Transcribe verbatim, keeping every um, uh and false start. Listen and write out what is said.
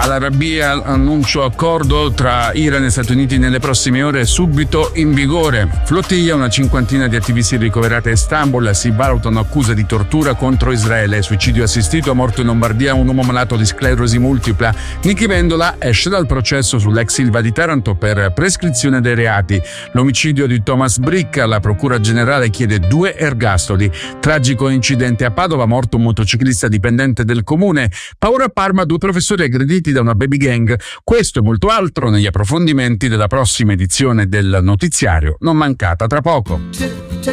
All'Arabia annuncio accordo tra Iran e Stati Uniti nelle prossime ore subito in vigore. Flottiglia, una cinquantina di attivisti ricoverati a Istanbul, si valutano accuse di tortura contro Israele, suicidio assistito, morto in Lombardia un uomo malato di sclerosi multipla. Nichi Vendola esce dal processo sull'ex Ilva di Taranto per prescrizione dei reati. L'omicidio di Thomas Bricca, la procura generale chiede due ergastoli. Tragico incidente a Padova, morto un motociclista dipendente del comune. Paura a Parma, due professori aggrediti da una baby gang. Questo e molto altro negli approfondimenti della prossima edizione del notiziario, non mancata tra poco.